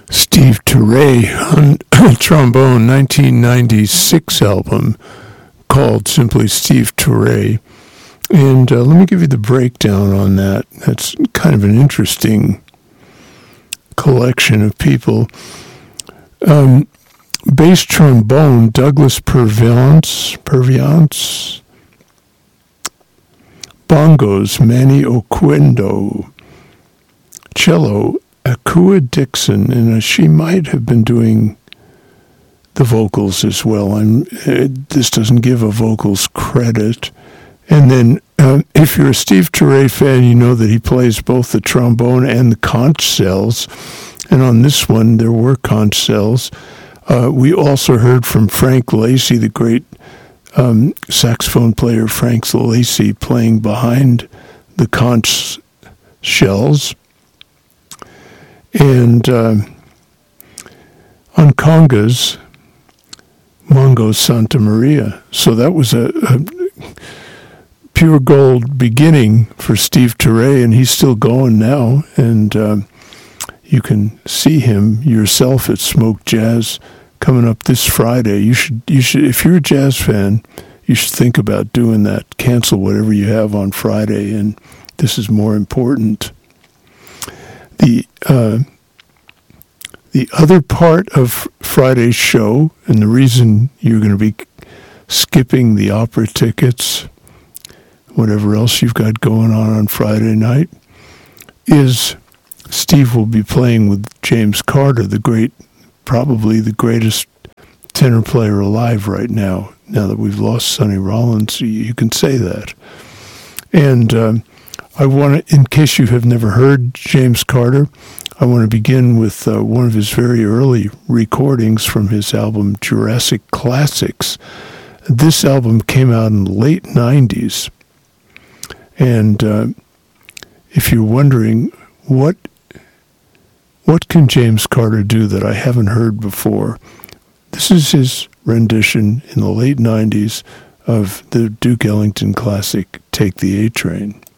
Steve Turre on trombone, 1996 album called simply Steve Turre. And let me give you the breakdown on that. That's kind of an interesting collection of people. Bass trombone, Douglas Purviance. Bongos, Manny Oquendo. Cello, Akua Dixon, and she might have been doing the vocals as well. This doesn't give a vocals credit. And then if you're a Steve Turre fan, you know that he plays both the trombone and the conch shells. And on this one, there were conch shells. We also heard from Frank Lacy, the great saxophone player Frank Lacy, playing behind the conch shells. And on congas, Mongo Santa Maria. So that was a pure gold beginning for Steve Turre, and he's still going now. And you can see him yourself at Smoke Jazz coming up this Friday. You should. If you're a jazz fan, you should think about doing that. Cancel whatever you have on Friday, and this is more important. The other part of Friday's show, and the reason you're going to be skipping the opera tickets, whatever else you've got going on Friday night, is Steve will be playing with James Carter, probably the greatest tenor player alive right now. Now that we've lost Sonny Rollins, you can say that. And I want to, in case you have never heard James Carter, I want to begin with one of his very early recordings from his album Jurassic Classics. This album came out in the late 90s. And if you're wondering, what can James Carter do that I haven't heard before? This is his rendition in the late 90s of the Duke Ellington classic, Take the A Train.